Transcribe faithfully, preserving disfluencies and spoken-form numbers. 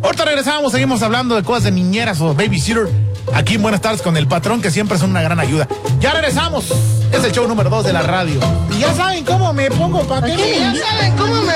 Ahorita regresamos, seguimos hablando de cosas de niñeras o babysitter. Aquí en Buenas Tardes con el patrón, que siempre son una gran ayuda. Ya regresamos. Es el show número dos de la radio. Y ya saben cómo me pongo para que... Ya saben cómo me